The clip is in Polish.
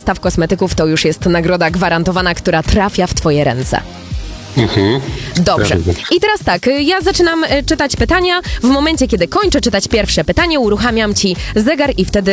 zestaw kosmetyków to już jest nagroda gwarantowana, która trafia w twoje ręce. Dobrze. I teraz tak, ja zaczynam czytać pytania. W momencie, kiedy kończę czytać pierwsze pytanie, uruchamiam ci zegar i wtedy